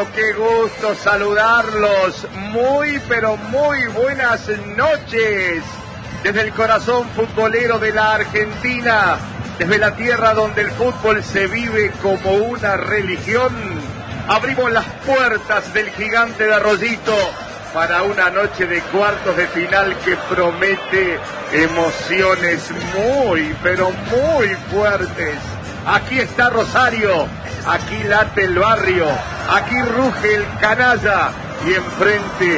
pero qué gusto saludarlos. Muy, pero muy buenas noches. Desde el corazón futbolero de la Argentina, desde la tierra donde el fútbol se vive como una religión, abrimos las puertas del Gigante de Arroyito para una noche de cuartos de final que promete emociones muy, pero muy fuertes. Aquí está Rosario, aquí late el barrio, aquí ruge el canalla y enfrente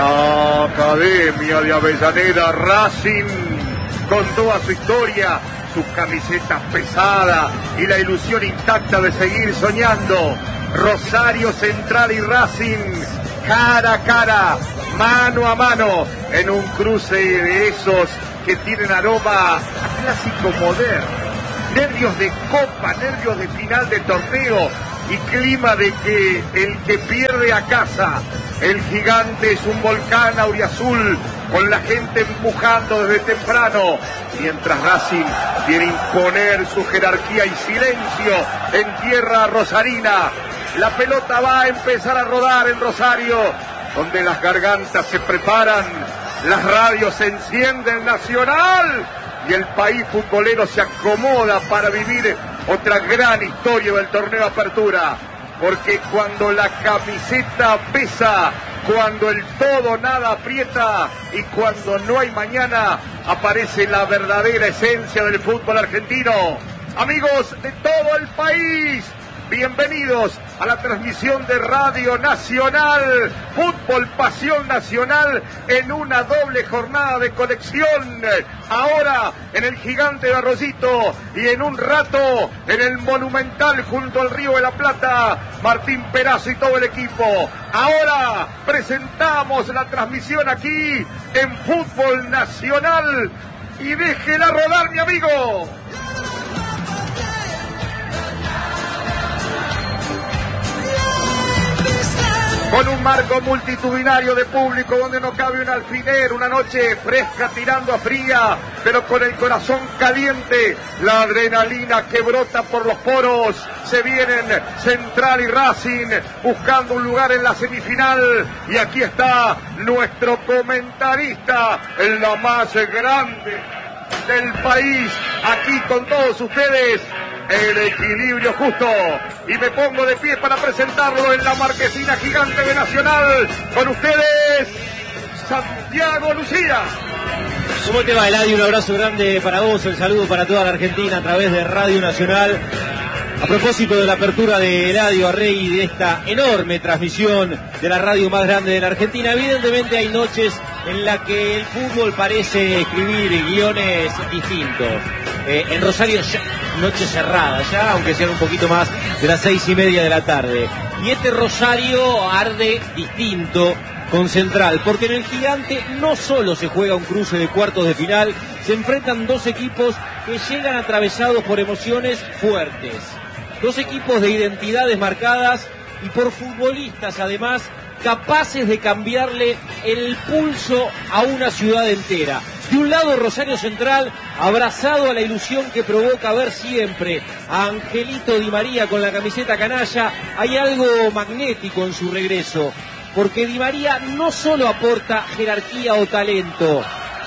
la Academia de Avellaneda, Racing, con toda su historia, su camiseta pesada y la ilusión intacta de seguir soñando. Rosario Central y Racing, cara a cara, mano a mano, en un cruce de esos que tienen aroma a clásico moderno. Nervios de copa, nervios de final de torneo y clima de que el que pierde a casa. El Gigante es un volcán auriazul con la gente empujando desde temprano, mientras Racing quiere imponer su jerarquía y silencio en tierra rosarina. La pelota va a empezar a rodar en Rosario, donde las gargantas se preparan, las radios se encienden, Nacional, y el país futbolero se acomoda para vivir otra gran historia del torneo Apertura. Porque cuando la camiseta pesa, cuando el todo nada aprieta y cuando no hay mañana, aparece la verdadera esencia del fútbol argentino. Amigos de todo el país, bienvenidos a la transmisión de Radio Nacional, Fútbol Pasión Nacional, en una doble jornada de conexión. Ahora en el Gigante de Arroyito y en un rato en el Monumental junto al Río de la Plata, Martín Perazo y todo el equipo. Ahora presentamos la transmisión aquí en Fútbol Nacional y déjela rodar, mi amigo. Con un marco multitudinario de público donde no cabe un alfiler, una noche fresca tirando a fría, pero con el corazón caliente, la adrenalina que brota por los poros. Se vienen Central y Racing buscando un lugar en la semifinal, y aquí está nuestro comentarista, la más grande del país, aquí con todos ustedes, el equilibrio justo, y me pongo de pie para presentarlo en la marquesina gigante de Nacional. Con ustedes, Santiago Lucía. ¿Cómo te va, Eladio? Un abrazo grande para vos, el saludo para toda la Argentina a través de Radio Nacional. A propósito de la apertura de Eladio Arregui, de esta enorme transmisión de la radio más grande de la Argentina, evidentemente hay noches en las que el fútbol parece escribir guiones distintos. En Rosario, noche cerrada ya, aunque sean un poquito más de las 6:30 de la tarde. Y este Rosario arde distinto con Central, porque en el Gigante no solo se juega un cruce de cuartos de final, se enfrentan dos equipos que llegan atravesados por emociones fuertes. Dos equipos de identidades marcadas y por futbolistas, además, capaces de cambiarle el pulso a una ciudad entera. De un lado, Rosario Central, abrazado a la ilusión que provoca ver siempre a Angelito Di María con la camiseta canalla. Hay algo magnético en su regreso, porque Di María no solo aporta jerarquía o talento,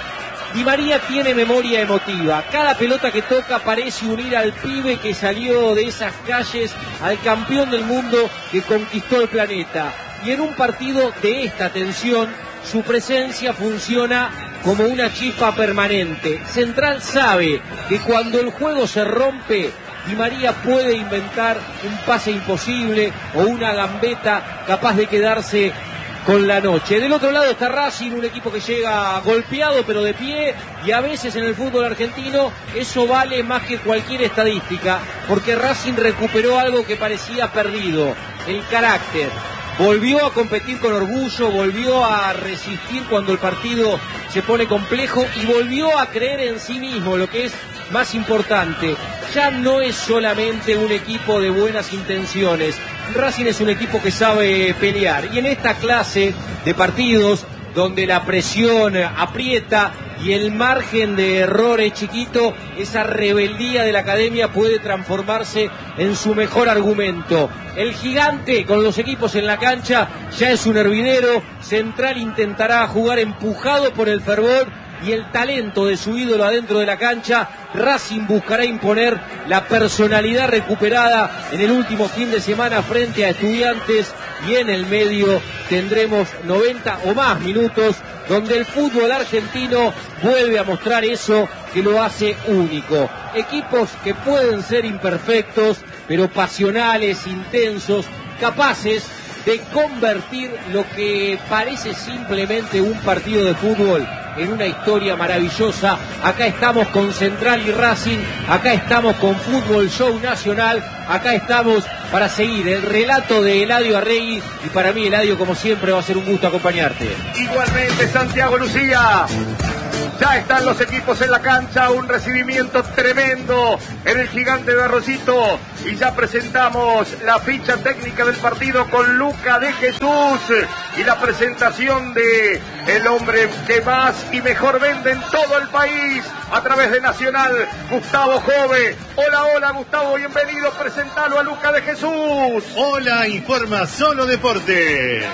Di María tiene memoria emotiva. Cada pelota que toca parece unir al pibe que salió de esas calles al campeón del mundo que conquistó el planeta. Y en un partido de esta tensión, su presencia funciona como una chispa permanente. Central sabe que cuando el juego se rompe, Di María puede inventar un pase imposible o una gambeta capaz de quedarse con la noche. Del otro lado está Racing, un equipo que llega golpeado pero de pie, y a veces en el fútbol argentino eso vale más que cualquier estadística, porque Racing recuperó algo que parecía perdido: el carácter. Volvió a competir con orgullo, volvió a resistir cuando el partido se pone complejo y volvió a creer en sí mismo, lo que es más importante. Ya no es solamente un equipo de buenas intenciones. Racing es un equipo que sabe pelear, y en esta clase de partidos donde la presión aprieta, y el margen de error es chiquito, esa rebeldía de la academia puede transformarse en su mejor argumento. El Gigante, con los equipos en la cancha, ya es un hervidero. Central intentará jugar empujado por el fervor y el talento de su ídolo adentro de la cancha. Racing buscará imponer la personalidad recuperada en el último fin de semana frente a Estudiantes, y en el medio tendremos 90 o más minutos donde el fútbol argentino vuelve a mostrar eso que lo hace único. Equipos que pueden ser imperfectos, pero pasionales, intensos, capaces de convertir lo que parece simplemente un partido de fútbol en una historia maravillosa. Acá estamos con Central y Racing, acá estamos con Fútbol Show Nacional, acá estamos para seguir el relato de Eladio Arregui, y para mí, Eladio, como siempre, va a ser un gusto acompañarte. Igualmente, Santiago Lucía. Ya están los equipos en la cancha, un recibimiento tremendo en el Gigante de Arroyito, y ya presentamos la ficha técnica del partido con Luca de Jesús y la presentación de el hombre que más y mejor vende en todo el país a través de Nacional, Gustavo Jove. Hola, hola Gustavo, bienvenido, presentalo a Luca de Jesús. Hola, informa Solo Deportes.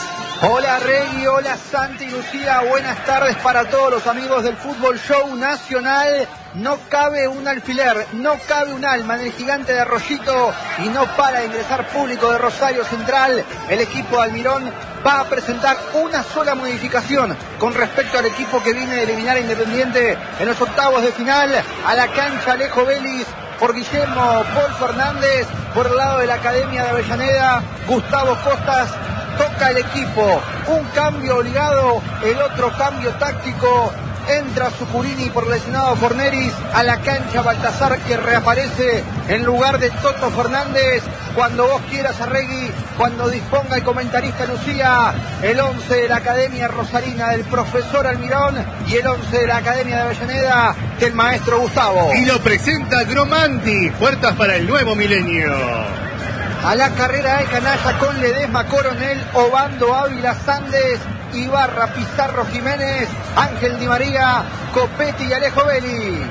Hola Rey, hola Santi y Lucía, buenas tardes para todos los amigos del Fútbol Show Nacional. No cabe un alfiler, no cabe un alma en el Gigante de Arroyito y no para de ingresar público de Rosario Central. El equipo de Almirón va a presentar una sola modificación con respecto al equipo que viene de eliminar a Independiente en los octavos de final. A la cancha Alejo Vélez por Guillermo Paul Fernández, por el lado de la Academia de Avellaneda, Gustavo Costas. Toca el equipo, un cambio obligado, el otro cambio táctico. Entra Zucurini por lesionado Forneris, a la cancha Baltasar, que reaparece en lugar de Toto Fernández. Cuando vos quieras, Arregui, cuando disponga el comentarista Lucía, el 11 de la Academia Rosarina del profesor Almirón y el 11 de la Academia de Avellaneda del maestro Gustavo. Y lo presenta Gromanti, puertas para el nuevo milenio. A la carrera de canalla con Ledesma, Coronel, Obando, Ávila, Sandes, Ibarra, Pizarro, Jiménez, Ángel Di María, Copetti y Alejo Vélez.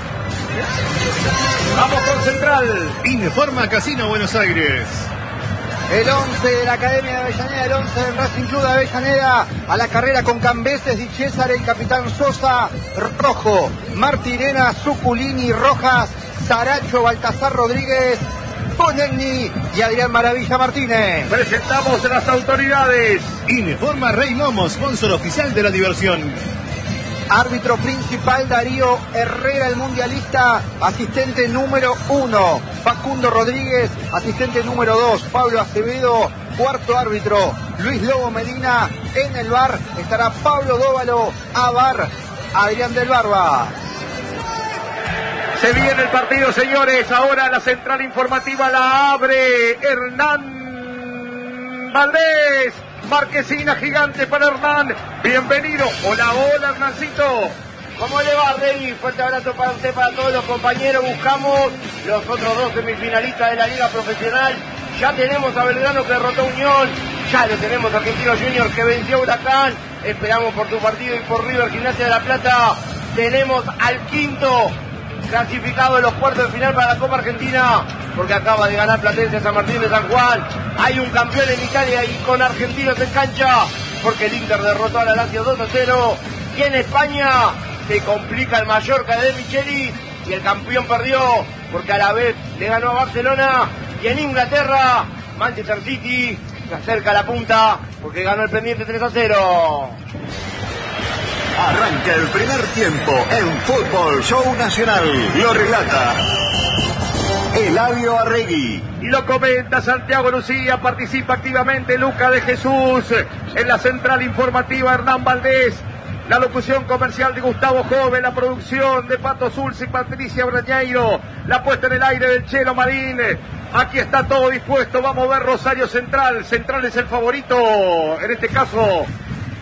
Vamos con Central. Informa Casino Buenos Aires. El 11 de la Academia de Avellaneda, el 11 del Racing Club de Avellaneda, a la carrera con Cambeses, Di César, el capitán Sosa, Rojo, Martirena, Zuculini, Rojas, Saracho, Baltasar Rodríguez, Bonelli y Adrián Maravilla Martínez. Presentamos a las autoridades. Informa Rey Momo, sponsor oficial de la diversión. Árbitro principal Darío Herrera, el mundialista. Asistente número 1 Facundo Rodríguez. Asistente número 2 Pablo Acevedo. Cuarto árbitro Luis Lobo Medina. En el VAR estará Pablo Dóvalo. A VAR Adrián del Barba. Se viene el partido, señores. Ahora la central informativa la abre Hernán Valdés. Marquesina gigante para Hernán. Bienvenido. Hola, hola, Hernancito. ¿Cómo le va, Rey? Fuerte abrazo para usted, para todos los compañeros. Buscamos los otros dos semifinalistas de la Liga Profesional. Ya tenemos a Belgrano que derrotó a Unión. Ya lo tenemos a Argentinos Juniors que venció a Huracán. Esperamos por tu partido y por River Gimnasia de la Plata. Tenemos al quinto clasificado en los cuartos de final para la Copa Argentina, porque acaba de ganar Platense San Martín de San Juan. Hay un campeón en Italia y con argentinos en cancha, porque el Inter derrotó a la Lazio 2-0. Y en España se complica el Mallorca de Micheli y el campeón perdió, porque a la vez le ganó a Barcelona. Y en Inglaterra, Manchester City se acerca a la punta, porque ganó el pendiente 3-0. Arranca el primer tiempo en Fútbol Show Nacional. Lo relata Eladio Arregui. Y lo comenta Santiago Lucía. Participa activamente Luca de Jesús. En la central informativa Hernán Valdés. La locución comercial de Gustavo Jove. La producción de Pato Zulz y Patricia Brañeiro. La puesta en el aire del Chelo Marín. Aquí está todo dispuesto. Vamos a ver Rosario Central. Central es el favorito. En este caso,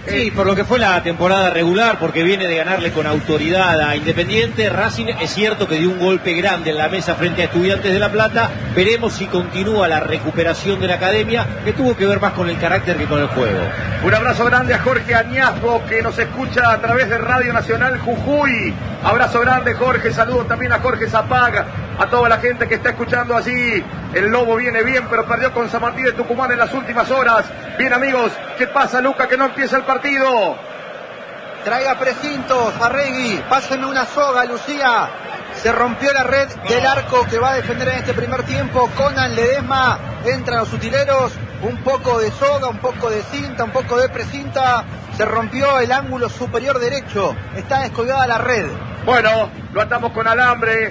Sí, por lo que fue la temporada regular, porque viene de ganarle con autoridad a Independiente. Racing es cierto que dio un golpe grande en la mesa frente a Estudiantes de La Plata. Veremos si continúa la recuperación de la academia, que tuvo que ver más con el carácter que con el juego. Un abrazo grande a Jorge Añasco, que nos escucha a través de Radio Nacional Jujuy. Abrazo grande, Jorge. Saludos también a Jorge Zapaga, a toda la gente que está escuchando allí. El Lobo viene bien, pero perdió con San Martín de Tucumán en las últimas horas. Bien, amigos, ¿qué pasa, Luca, que no empieza el partido? Traiga precintos, Arregui, pásenme una soga, Lucía. Se rompió la red del arco que va a defender en este primer tiempo. Conan Ledesma, entran los utileros, un poco de soga, un poco de cinta, un poco de precinta. Se rompió el ángulo superior derecho, está descolgada la red. Bueno, lo atamos con alambre.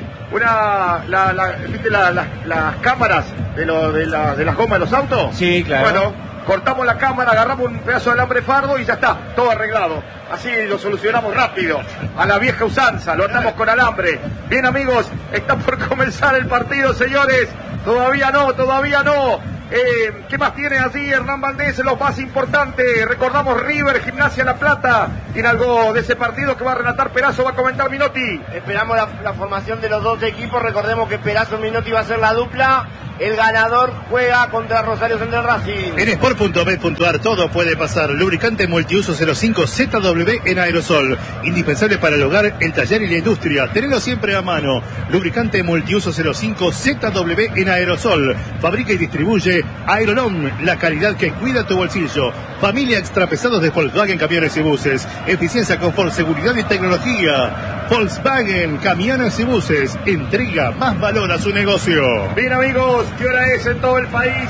¿Viste las cámaras de las gomas de los autos? Sí, claro. Bueno, cortamos la cámara, agarramos un pedazo de alambre fardo y ya está, todo arreglado. Así lo solucionamos rápido, a la vieja usanza, lo atamos con alambre. Bien, amigos, está por comenzar el partido, señores. Todavía no. ¿Qué más tiene allí Hernán Valdés? Lo más importante, recordamos River, Gimnasia La Plata. Tiene algo de ese partido que va a relatar Perazo, va a comentar Minotti. Esperamos la formación de los dos equipos. Recordemos que Perazo y Minotti va a ser la dupla. El ganador juega contra Rosario Central Racing. En sport.bet.ar todo puede pasar. Lubricante multiuso 05 ZW en aerosol. Indispensable para el hogar, el taller y la industria. Tenelo siempre a mano. Lubricante multiuso 05 ZW en aerosol. Fabrica y distribuye Aerolom, la calidad que cuida tu bolsillo. Familia extrapesados de Volkswagen Camiones y Buses. Eficiencia, confort, seguridad y tecnología. Volkswagen Camiones y Buses. Entrega más valor a su negocio. Bien, amigos, ¿qué hora es en todo el país?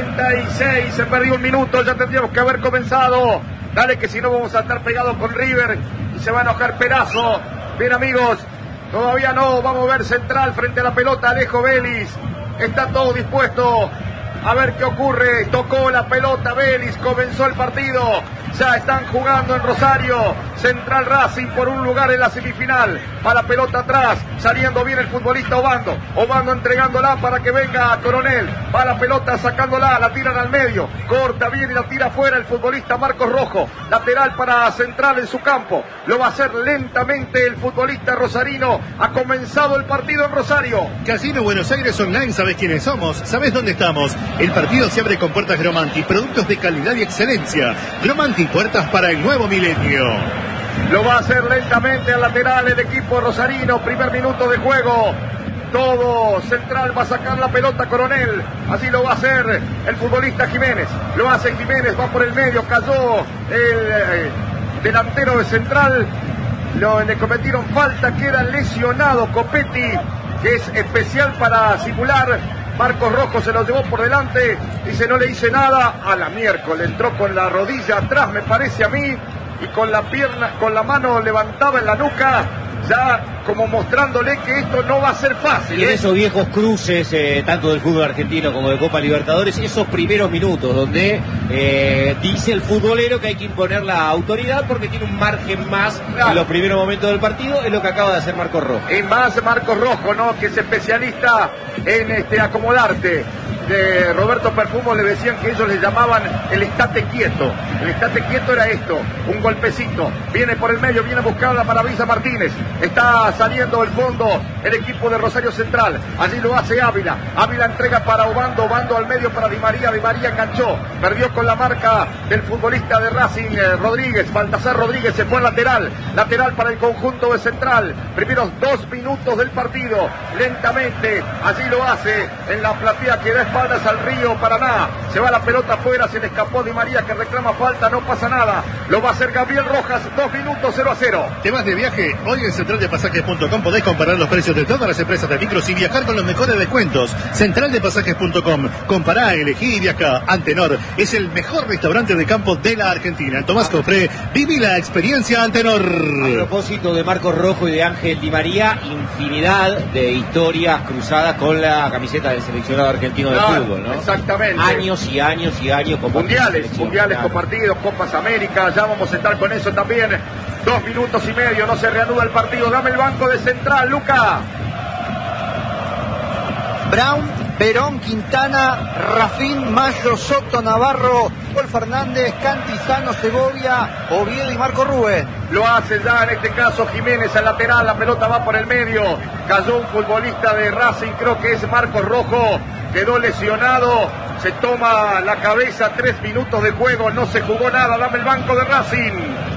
5:46, se perdió un minuto, ya tendríamos que haber comenzado. Dale, que si no vamos a estar pegados con River y se va a enojar Perazo. Bien, amigos, todavía no, vamos a ver Central frente a la pelota, Alejo Vélez. Está todo dispuesto. A ver qué ocurre. Tocó la pelota Vélez, comenzó el partido. Ya están jugando en Rosario. Central Racing por un lugar en la semifinal. Va la pelota atrás, saliendo bien el futbolista Obando. Obando entregándola para que venga a Coronel. Va la pelota sacándola, la tiran al medio. Corta bien y la tira afuera el futbolista Marcos Rojo. Lateral para Central en su campo. Lo va a hacer lentamente el futbolista rosarino. Ha comenzado el partido en Rosario. Casino Buenos Aires Online, ¿sabes quiénes somos? ¿Sabes dónde estamos? El partido se abre con puertas Gromanti, productos de calidad y excelencia. Gromanti, puertas para el nuevo milenio. Lo va a hacer lentamente al lateral el equipo rosarino. Primer minuto de juego. Todo Central va a sacar la pelota Coronel. Así lo va a hacer el futbolista Jiménez. Lo hace Jiménez, va por el medio. Cayó el delantero de Central. Le cometieron falta, queda lesionado Copetti, que es especial para simular. Marcos Rojo se lo llevó por delante, dice no le hice nada, a la miércoles entró con la rodilla atrás, me parece a mí, y con la pierna, con la mano levantada en la nuca, ya como mostrándole que esto no va a ser fácil. Y en esos viejos cruces, tanto del fútbol argentino como de Copa Libertadores, esos primeros minutos donde dice el futbolero que hay que imponer la autoridad porque tiene un margen más en los primeros momentos del partido, es lo que acaba de hacer Marcos Rojo. Y más Marcos Rojo, ¿no? Que es especialista en acomodarte. De Roberto Perfumo le decían que ellos le llamaban el estate quieto. El estate quieto era esto, un golpecito. Viene por el medio, viene a buscarla para Villa Martínez. Está saliendo del fondo el equipo de Rosario Central. Allí lo hace Ávila. Ávila entrega para Obando. Obando al medio para Di María. Di María enganchó. Perdió con la marca del futbolista de Racing, Rodríguez. Baltasar Rodríguez se fue al lateral. Lateral para el conjunto de Central. Primeros 2 minutos del partido. Lentamente. Allí lo hace en la platea que da espaldas al Río Paraná. Se va la pelota afuera. Se le escapó Di María que reclama falta. No pasa nada. Lo va a hacer Gabriel Rojas. 2 minutos, 0-0. ¿Te vas de viaje? Hoy en centraldepasajes.com podés comparar los precios de todas las empresas de micros y viajar con los mejores descuentos. Centraldepasajes.com. Compará, elegí y viajá. Antenor es el mejor restaurante de campo de la Argentina. Tomás Cofré, viví la experiencia Antenor. A propósito de Marcos Rojo y de Ángel Di María, infinidad de historias cruzadas con la camiseta del seleccionado argentino de fútbol, ¿no? Exactamente. Años y años y años. Mundiales compartidos, Copas América, ya vamos a estar con eso también. 2 minutos y medio, no se reanuda el partido. Dame el banco de Central, Luca. Brown, Verón, Quintana, Rafín, Mayo, Soto, Navarro, Paul Fernández, Cantizano, Segovia, Oviedo y Marco Rubén. Lo hace ya en este caso Jiménez al lateral, la pelota va por el medio. Cayó un futbolista de Racing, creo que es Marcos Rojo, quedó lesionado. Se toma la cabeza, 3 minutos de juego, no se jugó nada, dame el banco de Racing.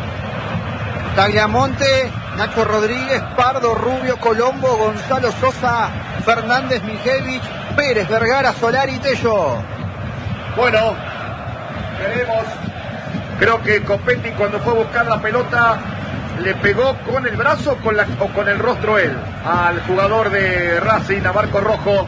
Tagliamonte, Nacho Rodríguez, Pardo, Rubio, Colombo, Gonzalo Sosa, Fernández, Mijevich, Pérez, Vergara, Solari y Tello. Bueno, veremos. Creo que Copetti cuando fue a buscar la pelota le pegó con el brazo o con el rostro él al jugador de Racing, a Marco Rojo.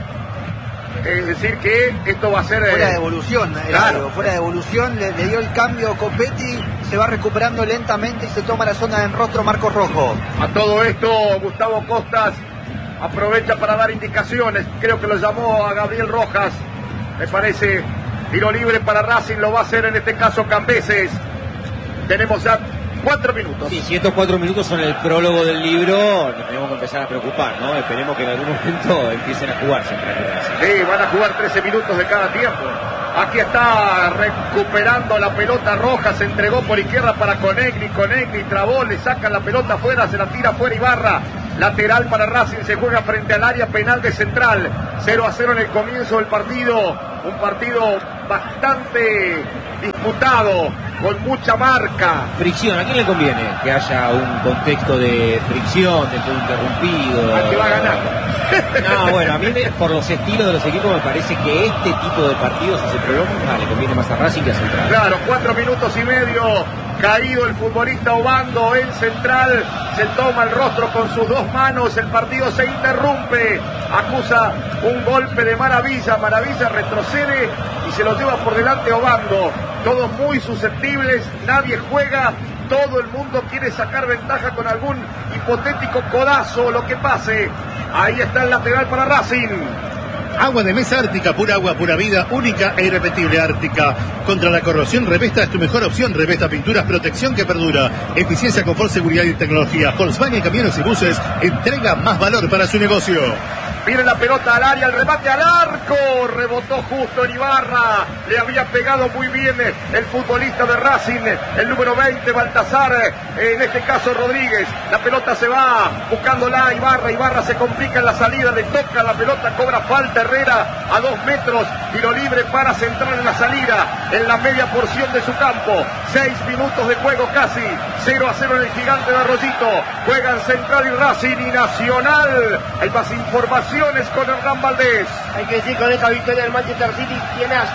Es decir que esto va a ser... Fuera de evolución, claro. Fuera de evolución, le dio el cambio Copetti, se va recuperando lentamente y se toma la zona del rostro Marco Rojo. A todo esto, Gustavo Costas aprovecha para dar indicaciones, creo que lo llamó a Gabriel Rojas, me parece, tiro libre para Racing, lo va a hacer en este caso Cambeses. Tenemos ya 4 minutos. Sí, si estos 4 minutos son el prólogo del libro, nos tenemos que empezar a preocupar, ¿no? Esperemos que en algún momento empiecen a jugarse entre Racing. Sí, van a jugar 13 minutos de cada tiempo. Aquí está recuperando la pelota Roja, se entregó por izquierda para Conegni, trabó, le sacan la pelota afuera, se la tira afuera Ibarra. Lateral para Racing, se juega frente al área penal de Central. 0-0 en el comienzo del partido. Un partido bastante disputado, con mucha marca. Fricción, ¿a quién le conviene que haya un contexto de fricción, de juego interrumpido? Al que va a ganar. No, bueno, a mí por los estilos de los equipos me parece que este tipo de partidos, si se prolonga, le conviene más a Racing que a Central. Claro, 4 minutos y medio. Caído el futbolista Obando en Central, se toma el rostro con sus 2 manos, el partido se interrumpe, acusa un golpe de Maravilla, Maravilla retrocede y se lo lleva por delante Obando, todos muy susceptibles, nadie juega, todo el mundo quiere sacar ventaja con algún hipotético codazo, lo que pase. Ahí está el lateral para Racing. Agua de mesa Ártica, pura agua, pura vida, única e irrepetible Ártica. Contra la corrosión, Revesta es tu mejor opción. Revesta Pinturas, protección que perdura. Eficiencia, confort, seguridad y tecnología. Volkswagen, camiones y buses, entrega más valor para su negocio. Viene la pelota al área, el remate al arco, rebotó justo en Ibarra, le había pegado muy bien el futbolista de Racing, el número 20, Baltasar, en este caso Rodríguez, la pelota se va buscándola Ibarra se complica en la salida, le toca la pelota, cobra falta Herrera a 2 metros, tiro libre para Central en la salida, en la media porción de su campo, 6 minutos de juego casi, 0-0 en el Gigante de Arroyito, juegan Central y Racing y Nacional, hay más información con Hernán Valdés. Hay que decir, con esta victoria del Manchester City tiene a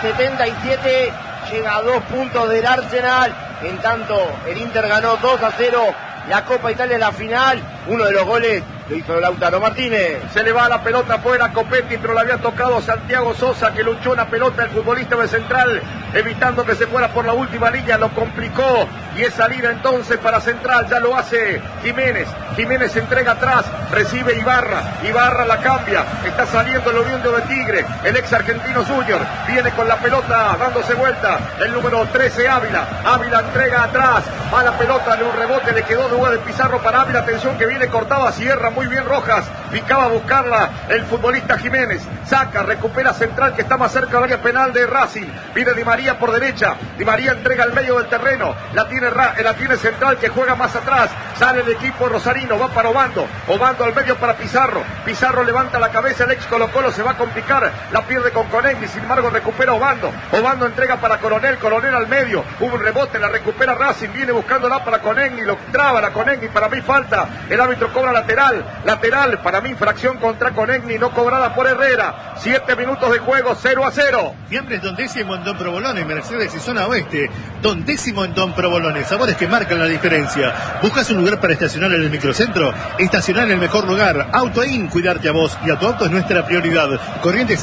77, llega a 2 puntos del Arsenal. En tanto, el Inter ganó 2-0 la Copa Italia en la final. Uno de los goles lo hizo Lautaro Martínez. Se le va la pelota afuera a Copetti, pero le había tocado Santiago Sosa, que luchó una pelota el futbolista de Central, evitando que se fuera por la última línea, lo complicó, y es salida entonces para Central, ya lo hace Jiménez se entrega atrás, recibe Ibarra la cambia, está saliendo el oriundo de Tigre, el ex argentino Junior, viene con la pelota, dándose vuelta, el número 13 Ávila entrega atrás, va la pelota, de un rebote, le quedó de de Pizarro para Ávila, atención que viene cortado a Sierra, muy bien Rojas, picaba a buscarla el futbolista Jiménez, saca, recupera Central que está más cerca del área penal de Racing, viene Di María por derecha, Di María entrega al medio del terreno, la tiene Central que juega más atrás, sale el equipo rosarino, va para Obando al medio para Pizarro levanta la cabeza, el ex Colo-Colo se va a complicar, la pierde con Conegni, sin embargo recupera Obando entrega para Coronel al medio, hubo un rebote, la recupera Racing, viene buscándola para Conegni, lo traba la Conegni, para mí falta, el árbitro cobra lateral, para mí infracción contra Conegni, no cobrada por Herrera, 7 minutos de juego, 0-0. Fiambres Don Décimo en Don Provolone, Mercedes y zona oeste, Don Décimo en Don Provolone, sabores que marcan la diferencia. ¿Buscas un lugar para estacionar en el microcentro? Estacionar en el mejor lugar, Autoin, cuidarte a vos y a tu auto es nuestra prioridad. Corriente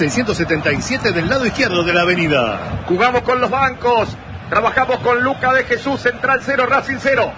677 del lado izquierdo de la avenida. Jugamos con los bancos, trabajamos con Luca de Jesús, Central 0, Racing 0.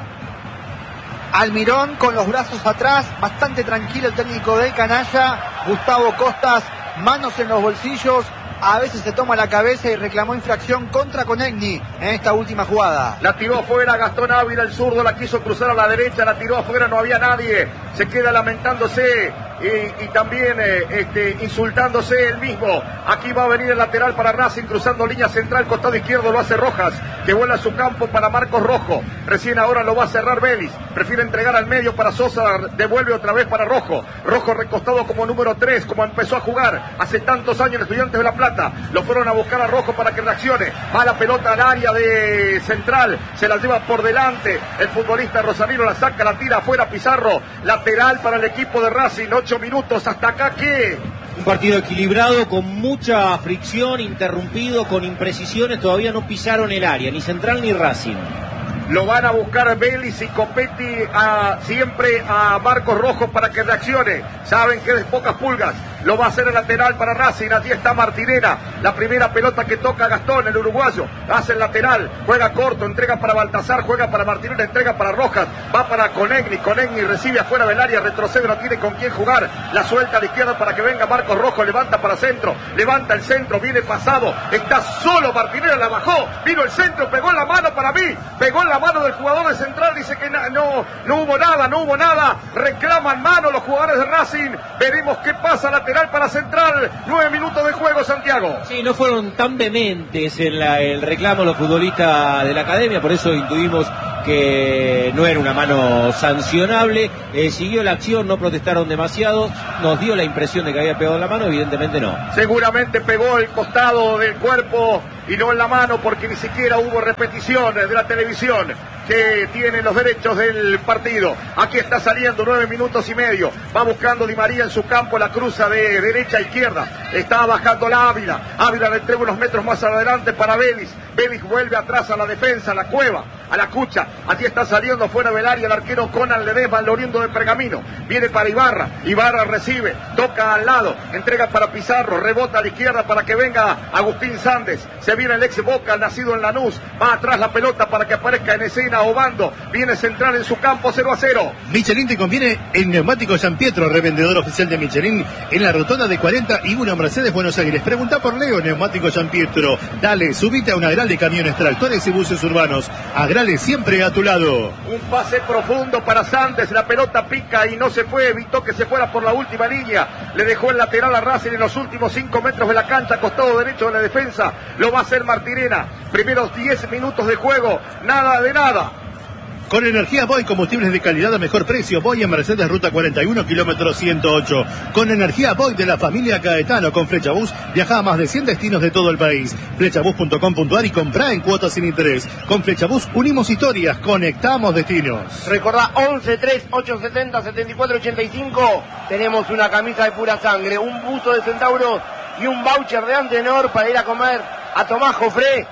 Almirón con los brazos atrás, bastante tranquilo el técnico del canalla. Gustavo Costas, manos en los bolsillos, a veces se toma la cabeza y reclamó infracción contra Conegni en esta última jugada. La tiró afuera Gastón Ávila, el zurdo, la quiso cruzar a la derecha, la tiró afuera, no había nadie. Se queda lamentándose y también insultándose él mismo. Aquí va a venir el lateral para Racing, cruzando línea central, costado izquierdo lo hace Rojas, que vuela a su campo para Marcos Rojo. Recién ahora lo va a cerrar Vélez, prefiere entregar al medio para Sosa, devuelve otra vez para Rojo. Rojo recostado como número 3, como empezó a jugar hace tantos años en Estudiantes de La Plata. Lo fueron a buscar a Rojo para que reaccione. Va la pelota al área de central, se la lleva por delante el futbolista Rosanino, la saca, la tira afuera Pizarro. Lateral para el equipo de Racing, 8 minutos. ¿Hasta acá qué? Un partido equilibrado, con mucha fricción, interrumpido, con imprecisiones. Todavía no pisaron el área, ni Central ni Racing. Lo van a buscar Vélez y Copetti siempre a Marcos Rojo para que reaccione. Saben que es de pocas pulgas. Lo va a hacer el lateral para Racing. Allí está Martinera. La primera pelota que toca Gastón, el uruguayo. Hace el lateral. Juega corto. Entrega para Baltazar. Juega para Martinera. Entrega para Rojas. Va para Conegni. Conegni recibe afuera del área. Retrocede. No tiene con quién jugar. La suelta a la izquierda para que venga Marcos Rojo. Levanta para centro. Levanta el centro. Viene pasado. Está solo Martinera. La bajó. Vino el centro. Pegó en la mano para mí. Pegó en la mano del jugador de Central. Dice que no hubo nada. No hubo nada. Reclaman mano los jugadores de Racing. Veremos qué pasa. Lateral para Central, 9 minutos de juego, Santiago. Sí, no fueron tan vehementes en el reclamo los futbolistas de la academia, por eso intuimos que no era una mano sancionable. Siguió la acción, no protestaron demasiado, nos dio la impresión de que había pegado en la mano, evidentemente no. Seguramente pegó el costado del cuerpo y no en la mano, porque ni siquiera hubo repeticiones de la televisión que tiene los derechos del partido. Aquí está saliendo, 9 minutos y medio. Va buscando Di María en su campo, la cruza de derecha a izquierda. Está bajando la Ávila. Ávila le entrega unos metros más adelante para Vélez. Vélez vuelve atrás a la defensa, a la Cueva, a la Cucha. Aquí está saliendo fuera del área el arquero Conan Ledesma, el oriundo de Pergamino. Viene para Ibarra. Ibarra recibe, toca al lado, entrega para Pizarro, rebota a la izquierda para que venga Agustín Sández. Se viene el ex Boca, nacido en Lanús. Va atrás la pelota para que aparezca en escena Obando. Viene Central en su campo, 0-0. Michelin te conviene el neumático San Pietro, revendedor oficial de Michelin en la rotonda de 41 Mercedes, Buenos Aires. Pregunta por Leo, neumático San Pietro. Dale, subite a una Agral de camiones, tractores y buses urbanos. Agrale siempre a tu lado. Un pase profundo para Sández, la pelota pica y no se fue, evitó que se fuera por la última línea. Le dejó el lateral a Racing en los últimos 5 metros de la cancha, costado derecho de la defensa. Lo va a hacer Martinera. Primeros 10 minutos de juego, nada de nada. Con energía Boy, combustibles de calidad a mejor precio. Boy en Mercedes, ruta 41, kilómetro 108. Con energía Boy de la familia Caetano, con Flechabús, viaja a más de 100 destinos de todo el país. Flechabús.com.ar y comprá en cuotas sin interés. Con Flechabús unimos historias, conectamos destinos. Recordá, 11-3-870-7485. Tenemos una camisa de pura sangre, un buzo de Centauro y un voucher de Antenor para ir a comer a Tomás Jofré.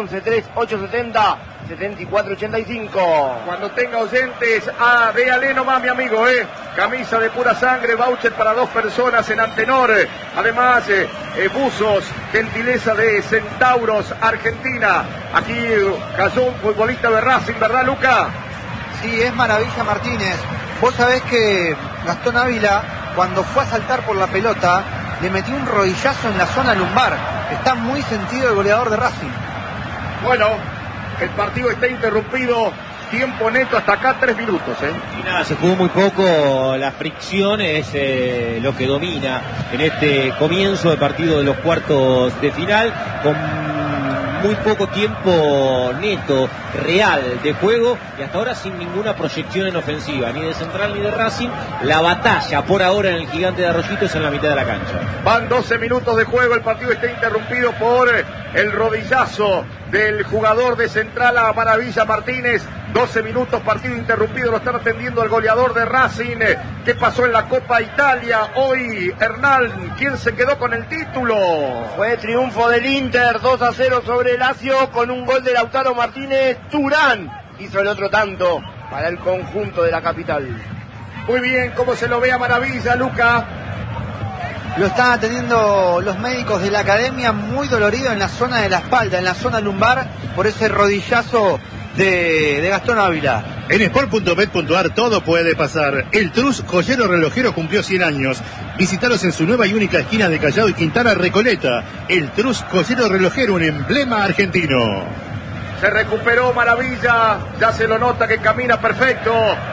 11-3-870-7485. Cuando tenga oyentes, véale nomás, mi amigo, camisa de pura sangre, voucher para 2 personas en Antenor. Además, buzos, gentileza de Centauros, Argentina. Aquí cayó un futbolista de Racing, ¿verdad, Luca? Sí, es Maravilla Martínez. Vos sabés que Gastón Ávila, cuando fue a saltar por la pelota, le metió un rodillazo en la zona lumbar. Está muy sentido el goleador de Racing. Bueno, el partido está interrumpido, tiempo neto hasta acá, 3 minutos. Y nada, se jugó muy poco, la fricción es lo que domina en este comienzo de partido de los cuartos de final, con muy poco tiempo neto, real de juego, y hasta ahora sin ninguna proyección en ofensiva, ni de Central ni de Racing. La batalla por ahora en el Gigante de Arroyito es en la mitad de la cancha. Van 12 minutos de juego, el partido está interrumpido por el rodillazo del jugador de Central a Maravilla Martínez. 12 minutos, partido interrumpido, lo están atendiendo el goleador de Racing. ¿Qué pasó en la Copa Italia hoy, Hernán? ¿Quién se quedó con el título? Fue triunfo del Inter, 2-0 sobre el Lazio, con un gol de Lautaro Martínez. Turán hizo el otro tanto para el conjunto de la capital. Muy bien, ¿cómo se lo ve a Maravilla, Luca? Lo están atendiendo los médicos de la academia, muy dolorido en la zona de la espalda, en la zona lumbar, por ese rodillazo de Gastón Ávila. En sport.bet.ar todo puede pasar. El Trus Joyero Relojero cumplió 100 años. Visítalos en su nueva y única esquina de Callao y Quintana Recoleta. El Trus Joyero Relojero, un emblema argentino. Se recuperó Maravilla, ya se lo nota que camina perfecto.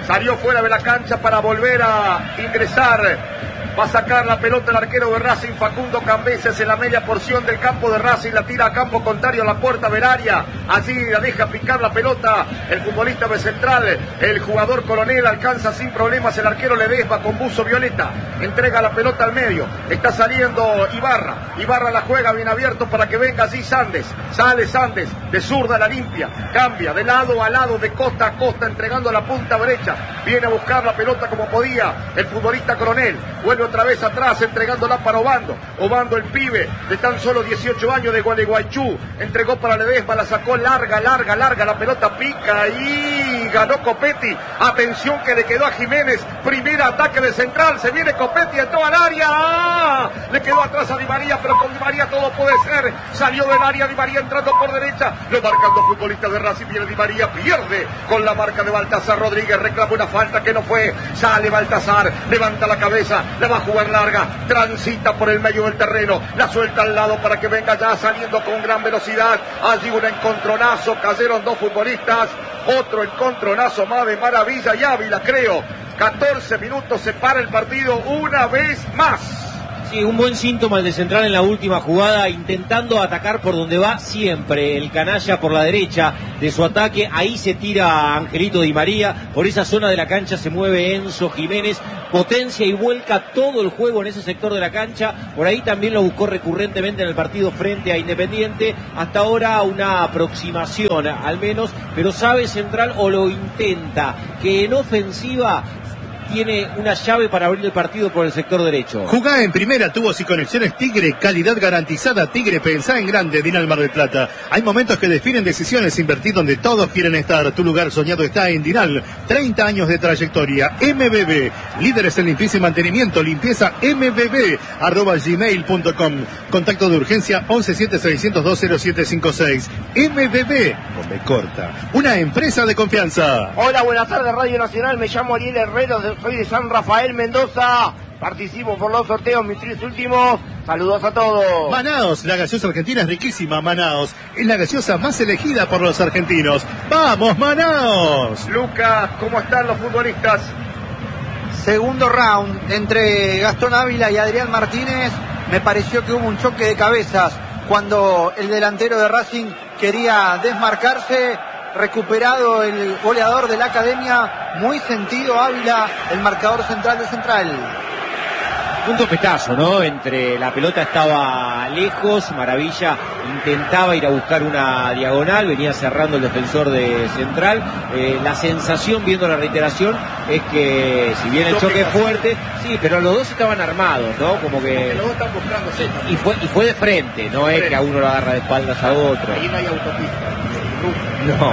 Salió fuera de la cancha para volver a ingresar. Va a sacar la pelota el arquero de Racing, Facundo Cambeses, en la media porción del campo de Racing. La tira a campo contrario a la puerta del área. Allí la deja picar la pelota el futbolista de Central. El jugador Coronel alcanza sin problemas. El arquero Ledesma con buzo violeta. Entrega la pelota al medio. Está saliendo Ibarra. Ibarra la juega bien abierto para que venga allí Sandes. Sale Sandes. De zurda la limpia. Cambia de lado a lado, de costa a costa, entregando a la punta derecha. Viene a buscar la pelota como podía el futbolista Coronel. Vuelve otra vez atrás, entregándola para Obando. Obando, el pibe de tan solo 18 años de Gualeguaychú. Entregó para Ledesma, la sacó larga. La pelota pica y ganó Copetti. Atención que le quedó a Jiménez. Primer ataque de Central. Se viene Copetti, entró al área. ¡Ah! Le quedó atrás a Di María, pero con Di María todo puede ser. Salió del área Di María entrando por derecha. Lo marcan dos futbolistas de Racing. Viene Di María, pierde con la marca de Baltasar Rodríguez. Reclama una falta que no fue. Sale Baltasar, levanta la cabeza, la va a jugar larga, transita por el medio del terreno, la suelta al lado para que venga ya saliendo con gran velocidad. Allí un encontronazo, cayeron dos futbolistas, otro encontronazo más de Maravilla y Ávila, creo. 14 minutos se para el partido una vez más. Sí, un buen síntoma el de Central en la última jugada, intentando atacar por donde va siempre el canalla, por la derecha de su ataque. Ahí se tira Angelito Di María, por esa zona de la cancha se mueve Enzo Jiménez, potencia y vuelca todo el juego en ese sector de la cancha. Por ahí también lo buscó recurrentemente en el partido frente a Independiente. Hasta ahora una aproximación al menos, pero sabe Central, o lo intenta, que en ofensiva tiene una llave para abrir el partido por el sector derecho. Jugá en primera, tubos y conexiones Tigre, calidad garantizada. Tigre, pensá en grande, Dinal Mar del Plata. Hay momentos que definen decisiones, invertir donde todos quieren estar. Tu lugar soñado está en Dinal. 30 años de trayectoria. MBB, líderes en limpieza y mantenimiento. Limpieza MBB, @gmail.com. Contacto de urgencia 1176020756. MBB, con B corta. Una empresa de confianza. Hola, buenas tardes, Radio Nacional. Me llamo Ariel Herrero, soy de San Rafael, Mendoza. Participo por los sorteos, mis 3 últimos. Saludos a todos. Manaos, la gaseosa argentina es riquísima. Manaos es la gaseosa más elegida por los argentinos. ¡Vamos, Manaos! Lucas, ¿cómo están los futbolistas? Segundo round entre Gastón Ávila y Adrián Martínez. Me pareció que hubo un choque de cabezas cuando el delantero de Racing quería desmarcarse. Recuperado el goleador de la academia, muy sentido Ávila, el marcador central de Central. Un topetazo, ¿no? Entre la pelota estaba lejos, Maravilla intentaba ir a buscar una diagonal, venía cerrando el defensor de Central. La sensación, viendo la reiteración, es que si bien el choque es fuerte, sí, pero los dos estaban armados, ¿no? Como que los dos están buscándose. Y fue de frente, no es que a uno lo agarra de espaldas a otro. Ahí no hay autopista. No.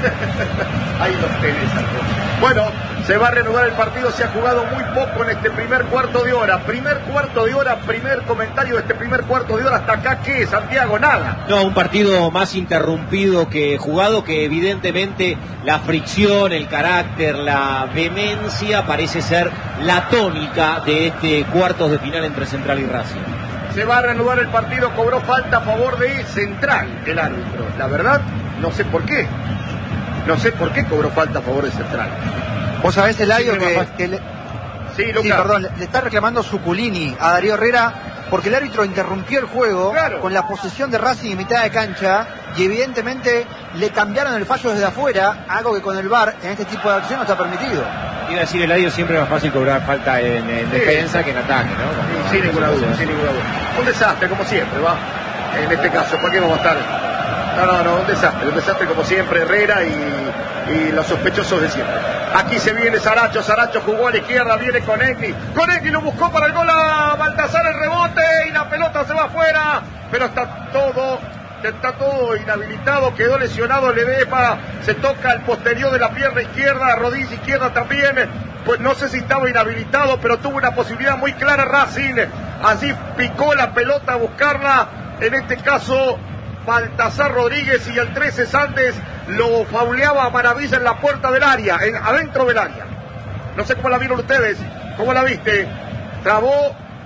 Ahí los tenés. Bueno, se va a reanudar el partido. Se ha jugado muy poco en este primer cuarto de hora. Primer comentario de este primer cuarto de hora. Hasta acá, ¿qué, Santiago? Nada. No, un partido más interrumpido que jugado, que evidentemente la fricción, el carácter, la vehemencia parece ser la tónica de este cuartos de final entre Central y Racing. Se va a reanudar el partido. Cobró falta a favor de Central el árbitro. La verdad, no sé por qué. No sé por qué cobró falta a favor de Central. Vos sabés, Eladio, Sí, Lucas. Sí, perdón, le está reclamando Zuculini a Darío Herrera porque el árbitro interrumpió el juego, claro, con la posesión de Racing en mitad de cancha, y evidentemente le cambiaron el fallo desde afuera, algo que con el VAR en este tipo de acción no está permitido. Iba a decir, Eladio, siempre es más fácil cobrar falta en defensa que en ataque, ¿no? Sin ninguna duda. Un desastre, como siempre, ¿va? En este caso, ¿por qué vamos a estar? No, un desastre como siempre, Herrera y los sospechosos de siempre. Aquí se viene Saracho jugó a la izquierda, viene Conegli lo buscó para el gol a Baltasar, el rebote y la pelota se va afuera, pero está todo inhabilitado, quedó lesionado Ledesma, se toca el posterior de la pierna izquierda, rodilla izquierda también, pues no sé si estaba inhabilitado, pero tuvo una posibilidad muy clara Racing, así picó la pelota a buscarla, en este caso Baltasar Rodríguez, y el 13 Sandes lo fauleaba a Maravilla en la puerta del área, adentro del área. No sé cómo la vieron ustedes, ¿cómo la viste? Trabó,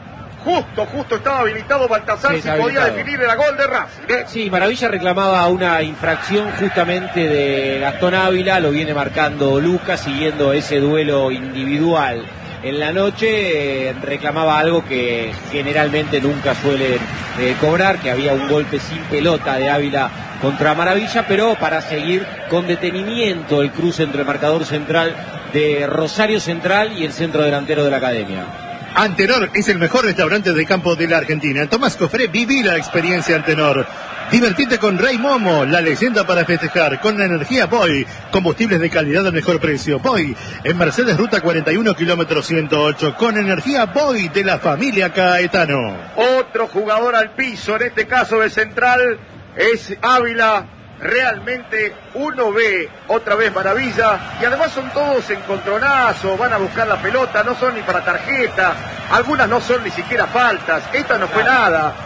Justo estaba habilitado Baltasar, si podía definir era gol de Racing. Sí, Maravilla reclamaba una infracción justamente de Gastón Ávila, lo viene marcando Lucas, siguiendo ese duelo individual. En la noche reclamaba algo que generalmente nunca suelen cobrar, que había un golpe sin pelota de Ávila contra Maravilla, pero para seguir con detenimiento el cruce entre el marcador central de Rosario Central y el centro delantero de la Academia. Antenor es el mejor restaurante de campo de la Argentina. Tomás Cofré, viví la experiencia Antenor. Divertite con Rey Momo, la leyenda para festejar, con la energía Boy, combustibles de calidad al mejor precio. Boy, en Mercedes Ruta 41, kilómetro 108, con energía Boy de la familia Caetano. Otro jugador al piso, en este caso de Central, es Ávila. Realmente uno ve otra vez Maravilla, y además son todos encontronazos, van a buscar la pelota, no son ni para tarjeta, algunas no son ni siquiera faltas, esta no fue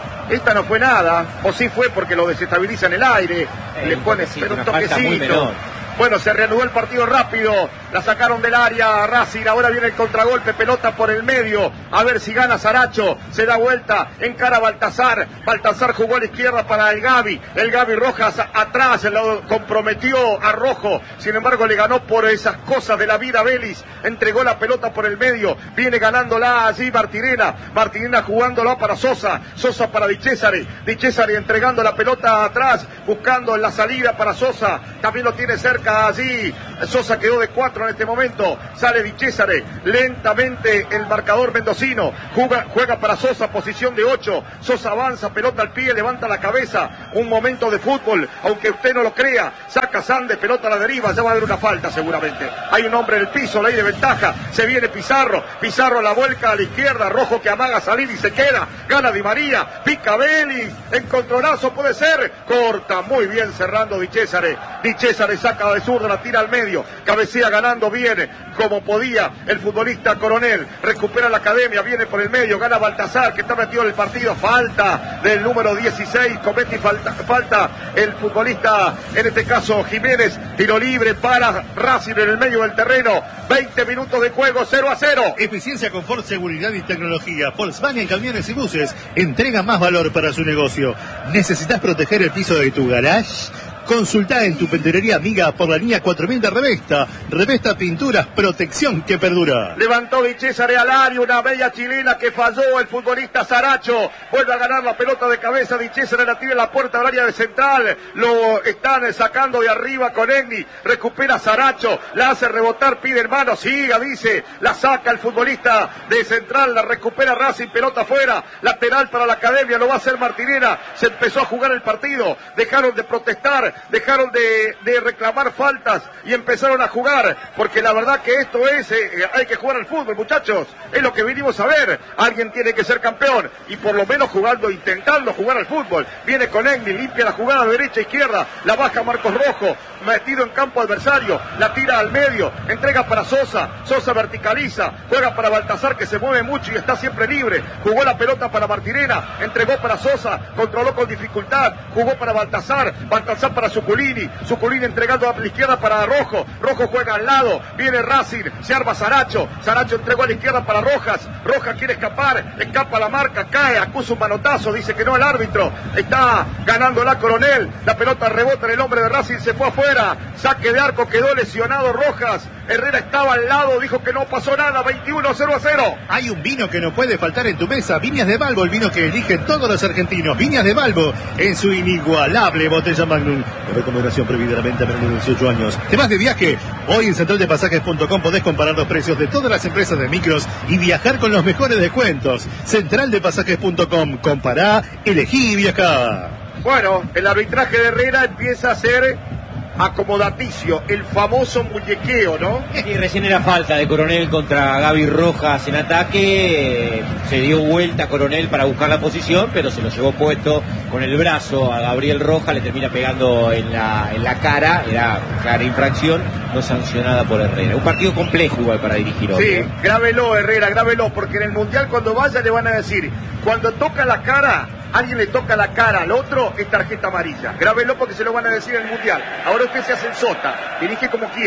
nada, o sí fue porque lo desestabiliza en el aire, le pone pero un toquecito. Bueno, se reanudó el partido rápido, la sacaron del área a Racing, ahora viene el contragolpe, pelota por el medio, a ver si gana Saracho, se da vuelta, encara Baltasar jugó a la izquierda para el Gaby Rojas atrás, lo comprometió a Rojo, sin embargo le ganó por esas cosas de la vida Vélez, entregó la pelota por el medio, viene ganándola allí Martinena jugándola para Sosa para Di Cesare entregando la pelota atrás, buscando en la salida para Sosa, también lo tiene cerca allí, Sosa quedó de 4 en este momento, sale Di Cesare, lentamente el marcador mendocino, juega para Sosa, posición de 8, Sosa avanza, pelota al pie, levanta la cabeza, un momento de fútbol, aunque usted no lo crea, saca Sande, pelota a la deriva, ya va a haber una falta seguramente, hay un hombre en el piso, ley de ventaja, se viene Pizarro la vuelca a la izquierda, Rojo que amaga salir y se queda, gana Di María, pica Vélez, encontronazo puede ser, corta, muy bien cerrando Di Cesare saca de zurda, la tira al medio, cabecea ganando, viene como podía el futbolista Coronel, recupera la Academia, viene por el medio, gana Baltasar que está metido en el partido, falta del número 16, comete falta el futbolista, en este caso Jiménez, tiro libre para Racing en el medio del terreno, 20 minutos de juego, 0-0. Eficiencia, confort, seguridad y tecnología. Volkswagen Camiones y Buses entrega más valor para su negocio. ¿Necesitas proteger el piso de tu garage? Consultá en tu pinturería amiga por la línea 4000 de Revesta Pinturas, protección que perdura. Levantó Di Cesare al área, una bella chilena que falló el futbolista Saracho, vuelve a ganar la pelota de cabeza, Di Cesare la tira en la puerta del área de Central, lo están sacando de arriba con Egni, recupera Saracho, la hace rebotar, pide hermano, siga, dice, la saca el futbolista de Central, la recupera Racing, pelota afuera, lateral para la Academia, lo va a hacer Martinena, se empezó a jugar el partido, dejaron de protestar, dejaron de reclamar faltas y empezaron a jugar, porque la verdad que esto es, hay que jugar al fútbol, muchachos, es lo que vinimos a ver, alguien tiene que ser campeón, y por lo menos intentando jugar al fútbol, viene con Egni, limpia la jugada derecha, izquierda, la baja Marcos Rojo, metido en campo adversario, la tira al medio, entrega para Sosa verticaliza, juega para Baltasar que se mueve mucho y está siempre libre, jugó la pelota para Martinena, entregó para Sosa, controló con dificultad, jugó para Baltasar para Zuculini entregando a la izquierda para Rojo juega al lado, viene Racing, se arma Saracho entregó a la izquierda para Rojas quiere escapa la marca, cae, acusa un manotazo, dice que no el árbitro, está ganando la Coronel, la pelota rebota en el hombre de Racing, se fue afuera, saque de arco, quedó lesionado Rojas, Herrera estaba al lado, dijo que no pasó nada, 21-0-0. Hay un vino que no puede faltar en tu mesa, Viñas de Balbo, el vino que eligen todos los argentinos, Viñas de Balbo, en su inigualable botella Magnum. Recomendación prohibida a la venta a menores de 18 años. ¿Te vas de viaje? Hoy en centraldepasajes.com podés comparar los precios de todas las empresas de micros y viajar con los mejores descuentos. Centraldepasajes.com, compará, elegí y viajá. Bueno, el arbitraje de Herrera empieza a ser acomodaticio, el famoso muñequeo, ¿no? Y recién era falta de Coronel contra Gaby Rojas en ataque, se dio vuelta Coronel para buscar la posición, pero se lo llevó puesto con el brazo a Gabriel Rojas, le termina pegando en la cara, era clara infracción, no sancionada por Herrera. Un partido complejo igual para dirigir hoy. Sí, grábelo Herrera, grábelo, porque en el Mundial cuando vaya le van a decir, cuando toca la cara, alguien le toca la cara al otro, es tarjeta amarilla. Grábelo porque se lo van a decir en el Mundial. Ahora usted se hace el sota, dirige como quiere.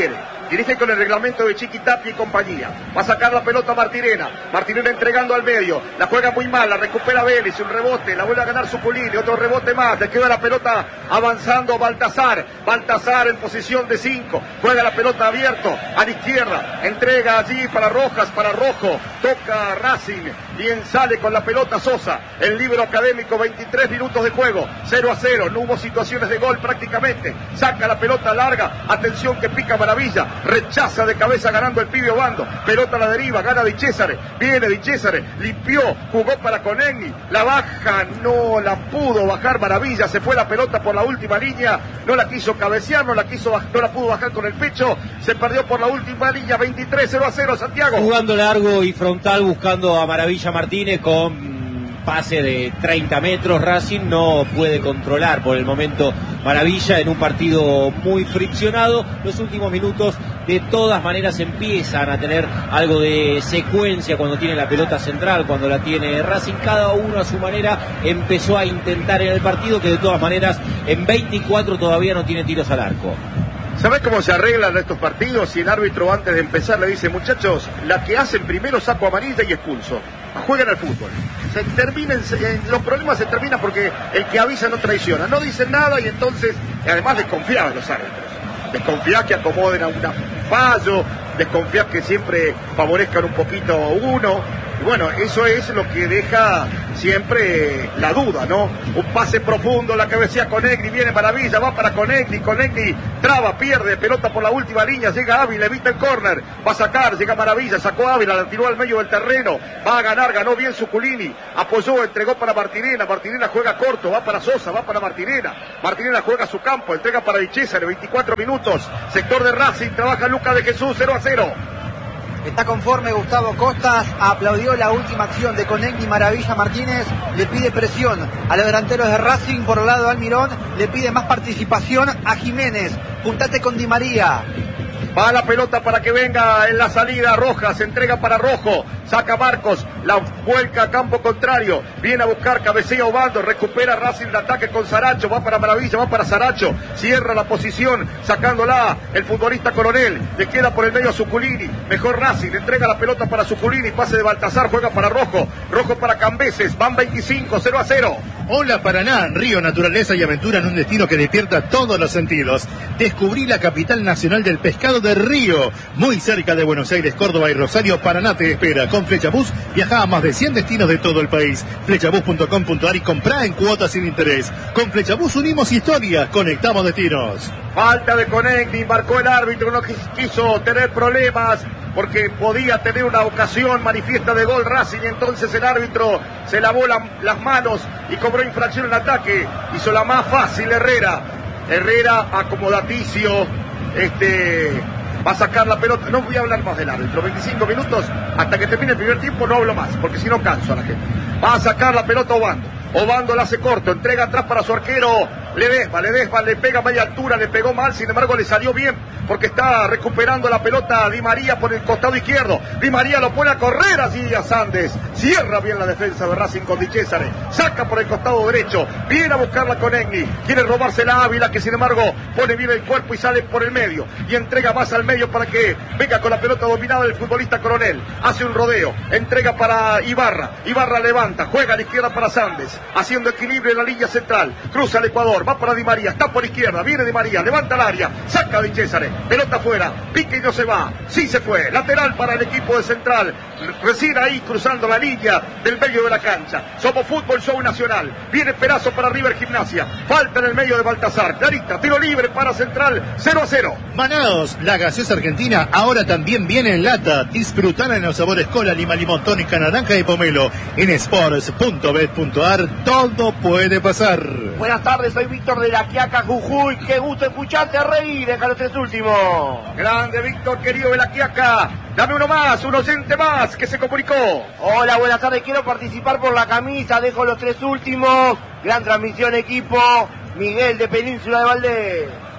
Dirige con el reglamento de Chiqui Tapia y compañía. Va a sacar la pelota Martirena. Martirena entregando al medio. La juega muy mal, la recupera Vélez. Un rebote, la vuelve a ganar Suculini. Otro rebote más. Le queda la pelota avanzando Baltasar. Baltasar en posición de 5. Juega la pelota abierto a la izquierda. Entrega allí para Rojas, para Rojo. Toca Racing. Bien sale con la pelota Sosa. El libro académico, 23 minutos de juego. 0-0. No hubo situaciones de gol prácticamente. Saca la pelota larga. Atención que pica Maravilla. Rechaza de cabeza ganando el pibe Obando. Pelota a la deriva. Gana Di Césare. Viene Di Césare. Limpió. Jugó para Conegni. La baja. No la pudo bajar Maravilla. Se fue la pelota por la última línea. No la quiso cabecear. No la pudo bajar con el pecho. Se perdió por la última línea. 23-0-0 Santiago. Jugando largo y frontal buscando a Maravilla Martínez con pase de 30 metros. Racing no puede controlar por el momento Maravilla en un partido muy friccionado. Los últimos minutos de todas maneras empiezan a tener algo de secuencia cuando tiene la pelota central, cuando la tiene Racing. Cada uno a su manera empezó a intentar en el partido, que de todas maneras en 24 todavía no tiene tiros al arco. ¿Sabés cómo se arreglan estos partidos? Si el árbitro antes de empezar le dice, muchachos, la que hacen primero saco amarilla y expulso. Juegan al fútbol. Los problemas se terminan porque el que avisa no traiciona. No dicen nada y entonces, además desconfía de los árbitros. Desconfía que acomoden a un fallo, desconfía que siempre favorezcan un poquito uno. Y bueno, eso es lo que deja siempre la duda, ¿no? Un pase profundo, la cabecea Conegni, viene Maravilla, va para Conegni, traba, pierde, pelota por la última línea, llega Ávila, evita el córner, va a sacar, llega Maravilla, sacó Ávila, la tiró al medio del terreno, va a ganar, ganó bien Suculini, apoyó, entregó para Martirena, Martirena juega corto, va para Sosa, va para Martirena juega a su campo, entrega para Di Césare, 24 minutos, sector de Racing, trabaja Lucas de Jesús, 0-0. Está conforme Gustavo Costas, aplaudió la última acción de Conegni. Maravilla Martínez le pide presión a los delanteros de Racing. Por el lado de Almirón le pide más participación a Jiménez. Juntate con Di María. Va la pelota para que venga en la salida Rojas, entrega para Rojo, saca Marcos, la vuelca a campo contrario, viene a buscar, cabecea Obando, recupera Racing de ataque con Saracho, va para Maravilla, va para Saracho, cierra la posición, sacándola el futbolista Coronel, le queda por el medio a Suculini, mejor Racing, entrega la pelota para Suculini, pase de Baltasar, juega para Rojo, Rojo para Cambeses, van 25, 0-0. Hola Paraná, río, naturaleza y aventura en un destino que despierta todos los sentidos. Descubrí la capital nacional del pescado de Río, muy cerca de Buenos Aires, Córdoba y Rosario. Paraná te espera. Con Flechabús viaja a más de 100 destinos de todo el país. Flechabús.com.ar y comprá en cuotas sin interés. Con Flechabús unimos historias, conectamos destinos. Falta de Conegni, marcó el árbitro, no quiso tener problemas porque podía tener una ocasión manifiesta de gol Racing, y entonces el árbitro se lavó las manos y cobró infracción en ataque. Hizo la más fácil Herrera acomodaticio, va a sacar la pelota. No voy a hablar más del árbitro, 25 minutos hasta que termine el primer tiempo, no hablo más porque si no canso a la gente. Va a sacar la pelota Obando la hace corto, entrega atrás para su arquero Ledesma, le pega a media altura, le pegó mal, sin embargo le salió bien porque está recuperando la pelota Di María por el costado izquierdo. Di María lo pone a correr allí a Sandes, cierra bien la defensa de Racing con Di Césare, saca por el costado derecho, viene a buscarla Conegni, quiere robársela a Ávila, que sin embargo pone bien el cuerpo y sale por el medio y entrega más al medio para que venga con la pelota dominada del futbolista Coronel, hace un rodeo, entrega para Ibarra levanta, juega a la izquierda para Sandes, haciendo equilibrio en la línea central, cruza el Ecuador, va para Di María, está por izquierda, viene Di María, levanta el área, saca a Di Césare, pelota afuera, pique y no se va, sí se fue, lateral para el equipo de Central, recién ahí cruzando la línea del medio de la cancha. Somos Fútbol Show Nacional, viene Perazo para River Gimnasia, falta en el medio de Baltasar, clarita, tiro libre para Central, 0-0. Manaos, la gaseosa argentina ahora también viene en lata, disfrutala en los sabores cola, lima, limón, tónica, naranja y pomelo. En sports.bet.ar todo puede pasar. Buenas tardes, soy Víctor de la Quiaca, Jujuy. Qué gusto escucharte, Rey. Deja los tres últimos. Grande Víctor, querido de la Quiaca. Dame uno más, un oyente más que se comunicó. Hola, buenas tardes. Quiero participar por la camisa. Dejo los tres últimos. Gran transmisión, equipo. Miguel de Península de Valdés.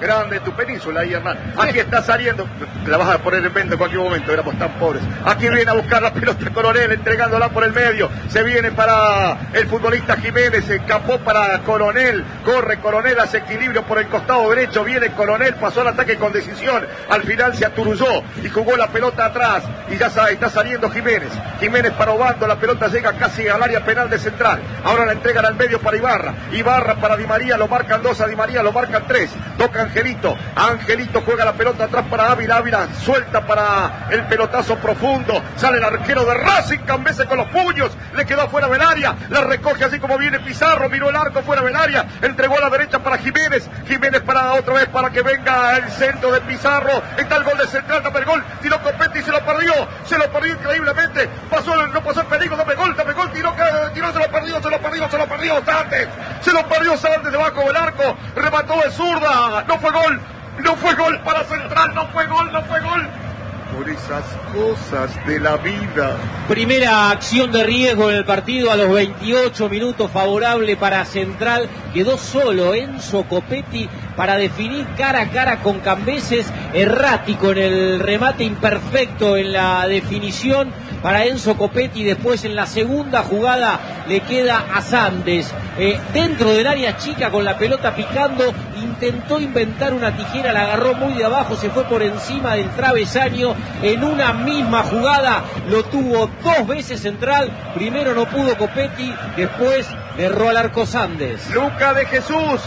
Grande tu península ahí, Hernán. Aquí está saliendo. La vas a poner en venta en cualquier momento, éramos tan pobres. Aquí viene a buscar la pelota Coronel, entregándola por el medio. Se viene para el futbolista Jiménez, se escapó para Coronel. Corre Coronel, hace equilibrio por el costado derecho. Viene Coronel, pasó al ataque con decisión. Al final se aturulló y jugó la pelota atrás. Y ya sabe, está saliendo Jiménez. Jiménez para Obando, la pelota llega casi al área penal de Central. Ahora la entregan al medio para Ibarra. Ibarra para Di María, lo marcan 2 a Di María, lo marcan 3. Toca Angelito. Angelito juega la pelota atrás para Ávila. Ávila suelta para el pelotazo profundo. Sale el arquero de Racing, Cambese con los puños. Le quedó fuera del área. La recoge así como viene Pizarro. Miró el arco fuera del área. Entregó a la derecha para Jiménez. Jiménez para otra vez para que venga el centro de Pizarro. Está el gol de Central, dame el gol. Tiró Copetti y se lo perdió. Se lo perdió increíblemente. No pasó el peligro, dame gol. Tiró, se lo perdió Santos. Se lo perdió Santos debajo del arco. Remató de zurda. No fue gol para Central. No fue gol. Por esas cosas de la vida. Primera acción de riesgo en el partido a los 28 minutos, favorable para Central. Quedó solo Enzo Copetti para definir cara a cara con Cambeses. Errático en el remate, imperfecto en la definición para Enzo Copetti. Después en la segunda jugada le queda a Sandes. Dentro del área chica con la pelota picando, intentó inventar una tijera, la agarró muy de abajo, se fue por encima del travesaño. En una misma jugada lo tuvo 2 veces Central. Primero no pudo Copetti, después le erró al arco Sandes. Luca de Jesús.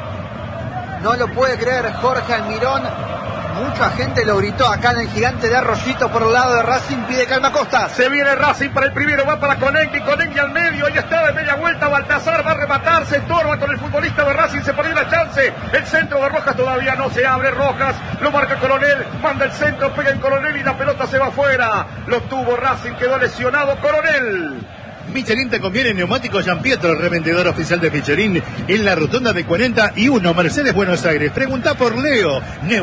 No lo puede creer Jorge Almirón. Mucha gente lo gritó acá en el Gigante de Arroyito por el lado de Racing. Pide calma Costa. Se viene Racing para el primero, va para Conegui al medio. Ahí está de media vuelta. Baltazar va a rematar, se estorba con el futbolista de Racing. Se perdió la chance. El centro de Rojas todavía no se abre. Rojas lo marca Coronel. Manda el centro, pega en Coronel y la pelota se va afuera. Lo tuvo Racing, quedó lesionado Coronel. Michelin te conviene neumáticos Gianpietro, revendedor oficial de Michelin en la rotonda de 41 Mercedes Buenos Aires. Pregunta por Leo.